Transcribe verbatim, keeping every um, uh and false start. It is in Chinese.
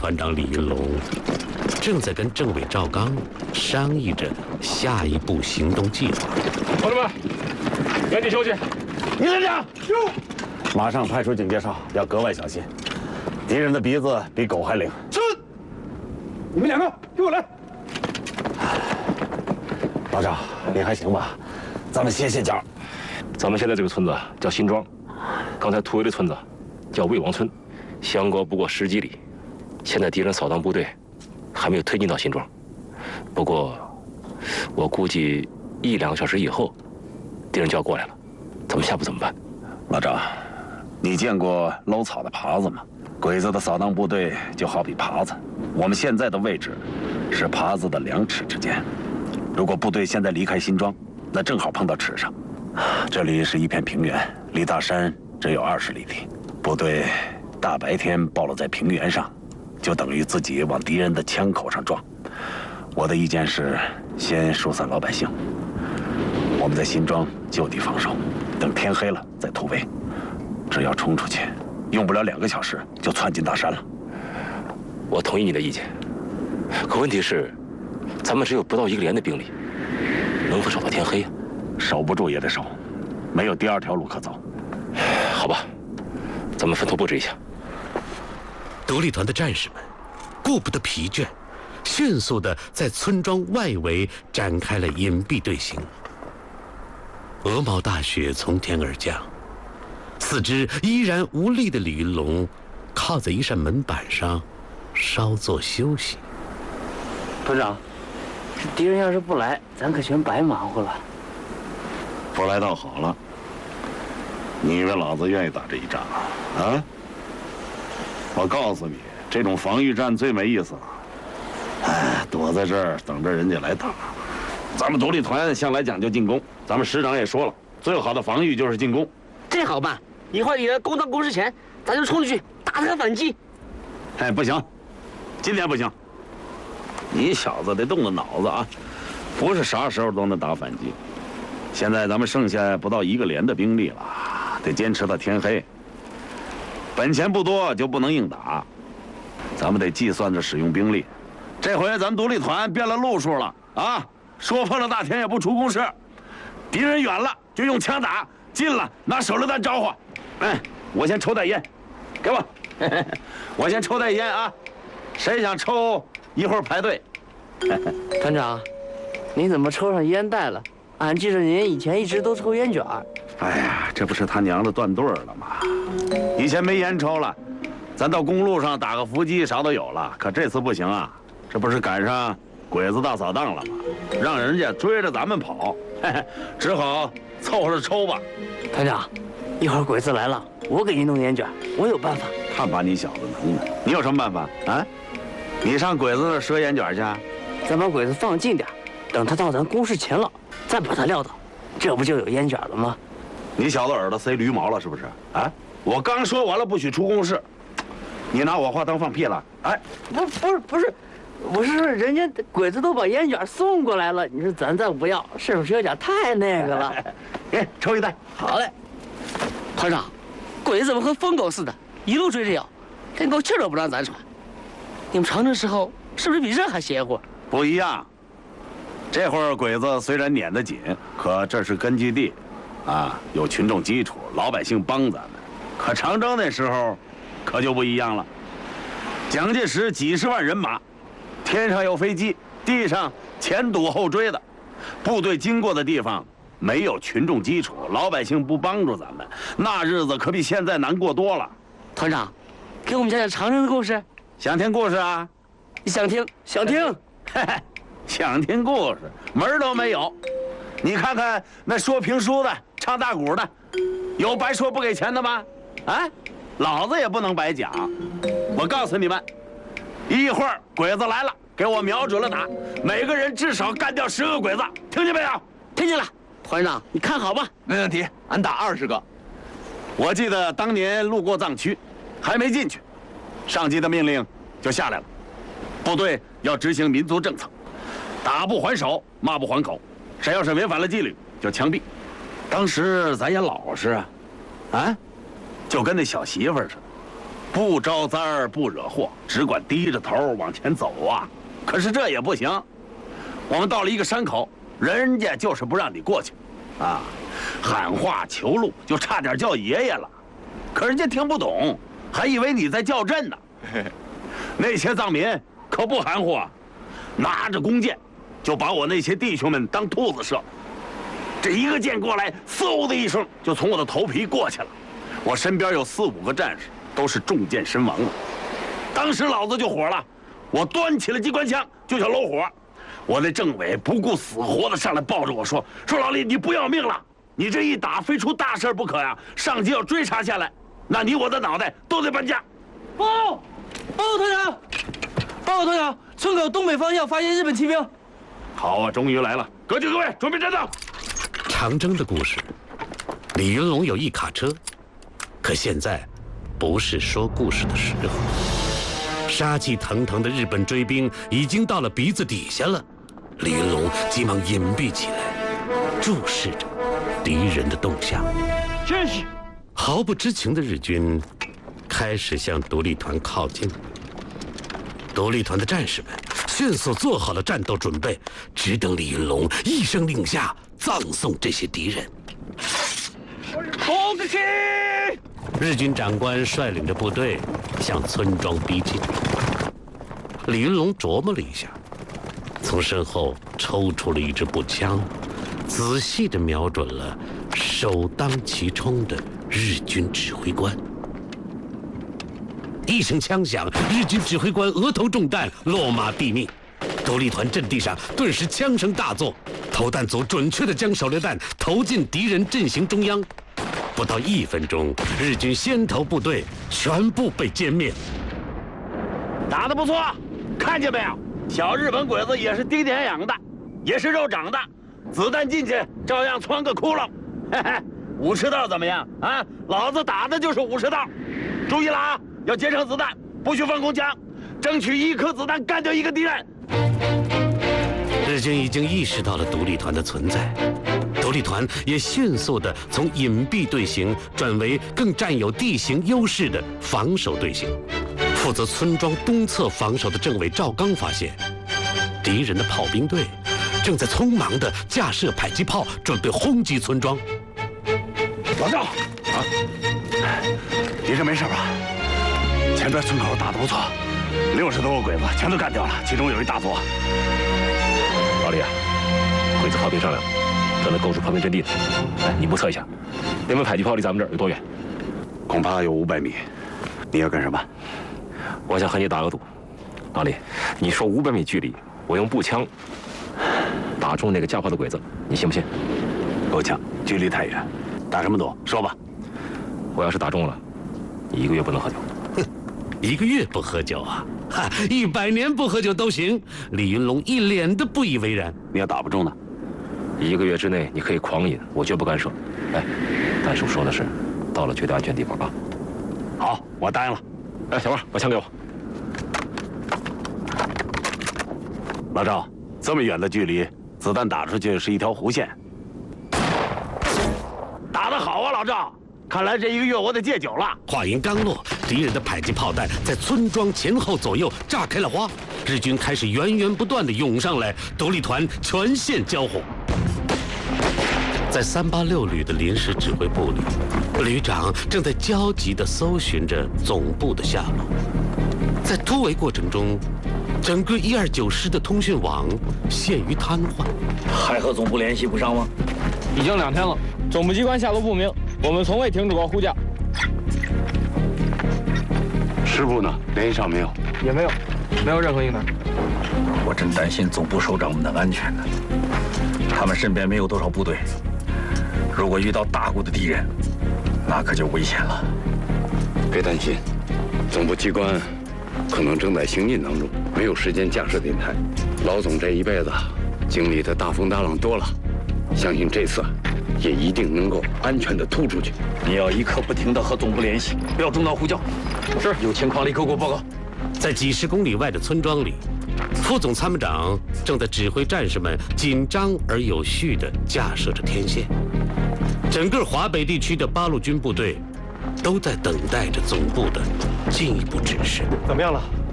团长李云龙正在跟政委赵刚商议着下一步行动计划。 同志们，原地休息。 李连长，哟，马上派出警戒哨，要格外小心。敌人的鼻子比狗还灵。 是。你们两个跟我来。 老赵，你还行吧？咱们歇歇脚。 咱们现在这个村子叫新庄，刚才突围的村子叫魏王村，相隔不过十几里。现在敌人扫荡部队还没有推进到新庄，不过我估计一两个小时以后，敌人就要过来了。咱们下一步怎么办？ 老赵，你见过搂草的耙子吗？鬼子的扫荡部队就好比耙子，我们现在的位置是耙子的两尺之间。如果部队现在离开新庄，那正好碰到尺上。这里是一片平原，离大山只有二十里地。部队大白天暴露在平原上，就等于自己往敌人的枪口上撞。我的意见是，先疏散老百姓。我们在新庄就地防守，等天黑了再突围。只要冲出去，用不了两个小时就窜进大山了。 我同意你的意见，可问题是，咱们只有不到一个连的兵力，能否守到天黑啊？ 守不住也得守，没有第二条路可走。 好吧，咱们分头布置一下。 独立团的战士们顾不得疲倦，迅速地在村庄外围展开了隐蔽队形。鹅毛大雪从天而降，四肢依然无力的李云龙靠在一扇门板上稍作休息。 团长，这敌人要是不来，咱可全白忙活了。 不来倒好了。你以为老子愿意打这一仗啊？我告诉你，这种防御战最没意思了。哎，躲在这儿等着人家来打。咱们独立团向来讲究进攻，咱们师长也说了，最好的防御就是进攻。 这好办，一会儿敌人攻到工事前，咱就冲出去打他反击。 哎，不行，今天不行。你小子得动动脑子啊，不是啥时候都能打反击。现在咱们剩下不到一个连的兵力了，得坚持到天黑。本钱不多就不能硬打，咱们得计算着使用兵力。这回咱们独立团变了路数了啊！说破了大天也不出工事，敌人远了就用枪打，近了拿手榴弹招呼。哎，我先抽袋烟，给我，我先抽袋烟啊！谁想抽，一会儿排队。 团长，你怎么抽上烟袋了？俺记得您以前一直都抽烟卷儿。 哎呀，这不是他娘的断队了吗？以前没烟抽了，咱到公路上打个伏击啥都有了。可这次不行啊，这不是赶上鬼子大扫荡了吗？让人家追着咱们跑，嘿嘿，只好凑合着抽吧。 团长，一会儿鬼子来了，我给您弄烟卷，我有办法。 看把你小子能的，你有什么办法啊？你上鬼子那儿赊烟卷去？ 咱把鬼子放近点，等他到咱工事前了，再把他撂倒，这不就有烟卷了吗？ 你小子耳朵塞驴毛了是不是？啊！我刚说完了不许出公事，你拿我话当放屁了？哎， 不，不是，不是，我是说人家鬼子都把烟卷送过来了，你说咱再不要，是不是有点太那个了？ 给抽一袋。 好嘞。团长，鬼子怎么和疯狗似的，一路追着咬，连口气都不让咱喘？你们长征时候是不是比这还邪乎？ 不一样。这会儿鬼子虽然撵得紧，可这是根据地，啊，有群众基础，老百姓帮咱们。可长征那时候，可就不一样了。蒋介石几十万人马，天上有飞机，地上前堵后追的，部队经过的地方没有群众基础，老百姓不帮助咱们，那日子可比现在难过多了。 团长，给我们讲讲长征的故事。 想听故事啊？ 想听，想听。 嘿嘿，想听故事，门儿都没有。你看看那说评书的、唱大鼓的，有白说不给钱的吗？啊，老子也不能白讲。我告诉你们，一会儿鬼子来了，给我瞄准了打，每个人至少干掉十个鬼子，听见没有？ 听见了。团长，你看好吧？ 没问题，俺打二十个。 我记得当年路过藏区，还没进去，上级的命令就下来了，部队要执行民族政策，打不还手，骂不还口，谁要是违反了纪律就枪毙。当时咱也老实啊，啊，就跟那小媳妇似的， 不招灾儿不惹祸，只管低着头往前走啊。可是这也不行，我们到了一个山口，人家就是不让你过去，啊，喊话求路，就差点叫爷爷了。可人家听不懂，还以为你在叫阵呢。那些藏民可不含糊啊，拿着弓箭就把我那些弟兄们当兔子射。这一个箭过来，嗖的一声就从我的头皮过去了。我身边有四五个战士都是中箭身亡了。当时老子就火了，我端起了机关枪就想搂火。我那政委不顾死活的上来抱着我说：“说老李，你不要命了？你这一打非出大事不可呀！上级要追查下来，那你我的脑袋都得搬家。” 报报告团长，报告团长，村口东北方向发现日本骑兵。 好啊，终于来了！各就各位，准备战斗。 长征的故事，李云龙有一卡车，可现在不是说故事的时候。杀气腾腾的日本追兵已经到了鼻子底下了，李云龙急忙隐蔽起来，注视着敌人的动向。 这是毫不知情的日军开始向独立团靠近。独立团的战士们迅速做好了战斗准备，只等李云龙一声令下，葬送这些敌人。 攻击！ 日军长官率领着部队向村庄逼近。李云龙琢磨了一下，从身后抽出了一支步枪，仔细地瞄准了首当其冲的日军指挥官。一声枪响，日军指挥官额头中弹，落马毙命。独立团阵地上顿时枪声大作，投弹组准确地将手榴弹投进敌人阵型中央。不到一分钟，日军先头部队全部被歼灭。 打得不错，看见没有？小日本鬼子也是丁点养的，也是肉长的，子弹进去照样穿个窟窿。嘿嘿，武士道怎么样啊？老子打的就是武士道。注意了啊，要节省子弹，不许放空枪，争取一颗子弹干掉一个敌人。 日军已经意识到了独立团的存在，独立团也迅速地从隐蔽队形转为更占有地形优势的防守队形。负责村庄东侧防守的政委赵刚发现，敌人的炮兵队正在匆忙地架设迫击炮，准备轰击村庄。 老赵，啊，敌人没事吧？前边村口打得不错，六十多个鬼子全都干掉了，其中有一大佐。 老李啊，鬼子炮兵上来了，正在构筑炮兵阵地呢。哎，你目测一下，那门迫击炮离咱们这儿有多远？ 恐怕有五百米。你要干什么？ 我想和你打个赌。老李，你说五百米距离，我用步枪打中那个架炮的鬼子，你信不信？ 够呛，距离太远。打什么赌？说吧。 我要是打中了，你一个月不能喝酒。 哼，一个月不喝酒啊？哈，一百年不喝酒都行。李云龙一脸的不以为然。 你要打不中呢？ 一个月之内你可以狂饮，我绝不干涉。哎，但是我说的是，到了绝对安全地方啊。 好，我答应了。 哎，小万，把枪给我。 老赵，这么远的距离，子弹打出去是一条弧线。打得好啊，老赵！看来这一个月我得戒酒了。 话音刚落，敌人的迫击炮弹在村庄前后左右炸开了花，日军开始源源不断地涌上来，独立团全线交火。在三八六旅的临时指挥部里，旅长正在焦急地搜寻着总部的下落。在突围过程中，整个一二九师的通讯网陷于瘫痪。 还和总部联系不上吗？ 已经两天了，总部机关下落不明，我们从未停止过呼叫。 师部呢？联系上没有？ 也没有，没有任何应答。 我真担心总部首长们的安全呢。他们身边没有多少部队，如果遇到大股的敌人，那可就危险了。 别担心，总部机关可能正在行进当中，没有时间架设电台。老总这一辈子经历的大风大浪多了，相信这次也一定能够安全地突出去。 你要一刻不停地和总部联系，不要中断呼叫。是，有情况立刻给我报告。 在几十公里外的村庄里，副总参谋长正在指挥战士们紧张而有序地架设着天线。整个华北地区的八路军部队都在等待着总部的进一步指示。 怎么样了？